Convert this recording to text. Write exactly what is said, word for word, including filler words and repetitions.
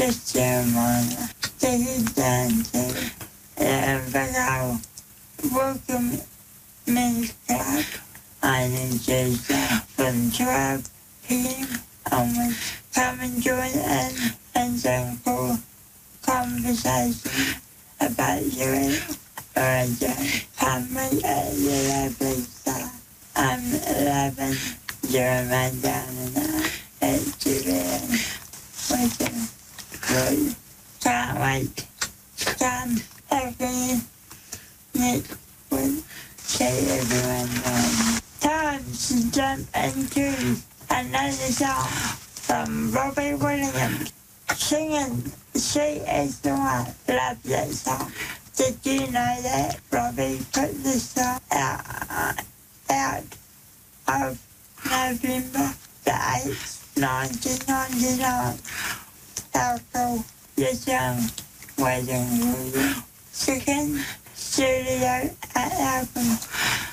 the ceremony. Take it down to the welcome Miss Club on the Tuesday from twelve p.m. onwards. Come and join in and some cool conversation about your origin. Family at the lovely star. I'm eleven during my down and I at Julian with them. Good. Can't wait. Come every Nick will say everyone knows. Time to jump into another song from Robbie Williams. Singing She Is the One. Love that song. Did you know that Robbie put the song out, out of November the eighth, nineteen ninety-nine? How cool. The song was included second studio album